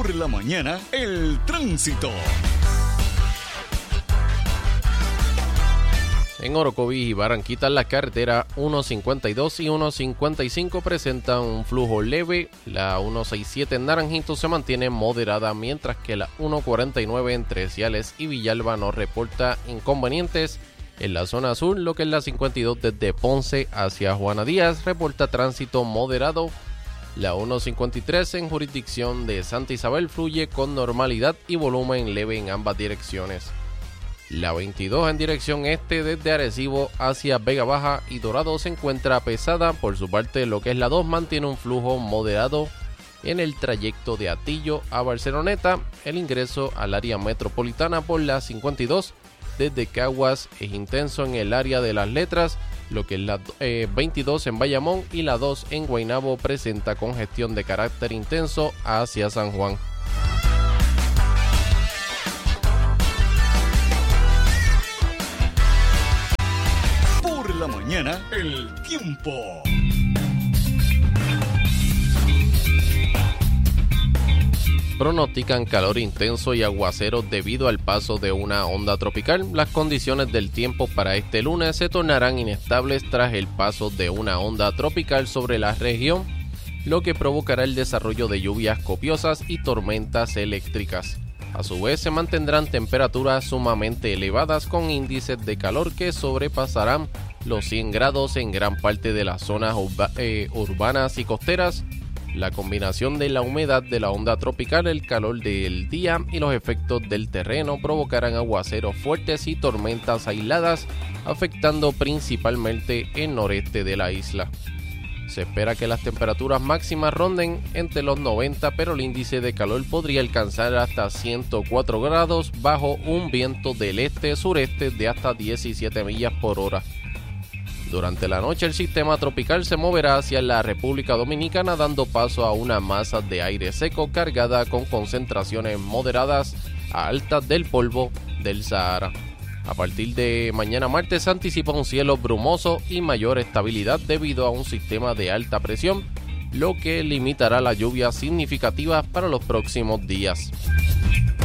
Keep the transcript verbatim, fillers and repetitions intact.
Por la mañana, el tránsito. En Orocovis y Barranquitas, la carretera ciento cincuenta y dos y ciento cincuenta y cinco presentan un flujo leve. La ciento sesenta y siete en Naranjito se mantiene moderada, mientras que la ciento cuarenta y nueve entre Ciales y Villalba no reporta inconvenientes. En la zona sur, lo que es la cincuenta y dos desde Ponce hacia Juana Díaz, reporta tránsito moderado. La ciento cincuenta y tres en jurisdicción de Santa Isabel fluye con normalidad y volumen leve en ambas direcciones. La veintidós en dirección este desde Arecibo hacia Vega Baja y Dorado se encuentra pesada. Por su parte, lo que es la dos mantiene un flujo moderado en el trayecto de Atillo a Barceloneta. El ingreso al área metropolitana por la cincuenta y dos desde Caguas es intenso en el área de Las Letras. Lo que es la eh, veintidós en Bayamón y la dos en Guaynabo presenta congestión de carácter intenso hacia San Juan. La mañana, el tiempo. Pronostican calor intenso y aguaceros debido al paso de una onda tropical. Las condiciones del tiempo para este lunes se tornarán inestables tras el paso de una onda tropical sobre la región, lo que provocará el desarrollo de lluvias copiosas y tormentas eléctricas. A su vez, se mantendrán temperaturas sumamente elevadas con índices de calor que sobrepasarán los cien grados en gran parte de las zonas urba, eh, urbanas y costeras. La combinación de la humedad de la onda tropical, el calor del día y los efectos del terreno provocarán aguaceros fuertes y tormentas aisladas, afectando principalmente el noreste de la isla. Se espera que las temperaturas máximas ronden entre los noventa, pero el índice de calor podría alcanzar hasta ciento cuatro grados bajo un viento del este-sureste de hasta diecisiete millas por hora. Durante la noche, el sistema tropical se moverá hacia la República Dominicana, dando paso a una masa de aire seco cargada con concentraciones moderadas a altas del polvo del Sahara. A partir de mañana martes se anticipa un cielo brumoso y mayor estabilidad debido a un sistema de alta presión, lo que limitará las lluvias significativas para los próximos días.